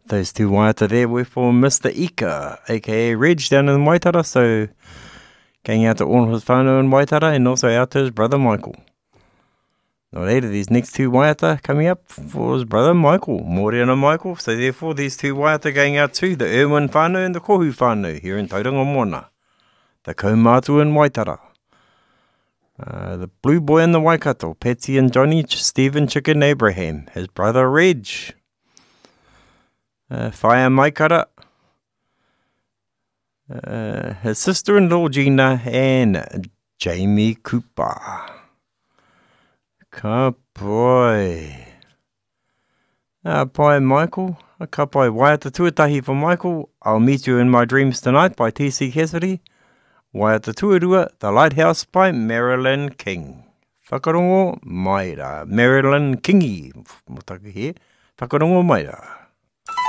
Those two waiata there were for Mr. Ika, aka Reg, down in Waitara, so going out to all his whānau in Waitara and also out to his brother Michael. Now later, these next two waiata coming up for his brother Michael, Moriana Michael, so therefore these two waiata going out to the Irwin whānau and the Kohu whānau here in Tauranga Moana, the Kaumātua in Waitara. The Blue Boy and the Waikato, Patsy and Johnny, Stephen Chicken Abraham, his brother Reg, Whaia Maikara, his sister-in-law Gina, and Jamie Cooper. Ka pai. Pai Michael, ka pai waiata tuatahi for Michael. I'll meet you in my dreams tonight by T.C. Cassidy. Waiata tuarua, The Lighthouse by Marilyn King. Whakarongo mai rā. Marilyn Kingi, motaka here. Whakarongo mai rā.